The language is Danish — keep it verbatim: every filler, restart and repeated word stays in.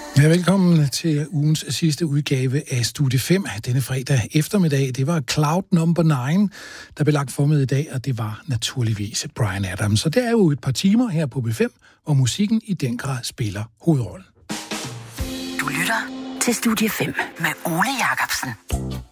Ja, velkommen til ugens sidste udgave af Studie fem. Denne fredag eftermiddag, det var Cloud Number ni, der blev lagt formet i dag, og det var naturligvis Bryan Adams. Så det er jo et par timer her på B fem, hvor musikken i den grad spiller hovedrollen. Du lytter til Studie fem med Ole Jacobsen.